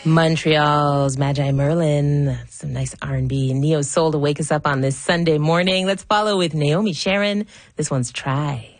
Montreal's Magi Merlin. Some nice R&B and neo soul to wake us up on this Sunday morning. Let's follow with Naomi Sharon. This one's Try.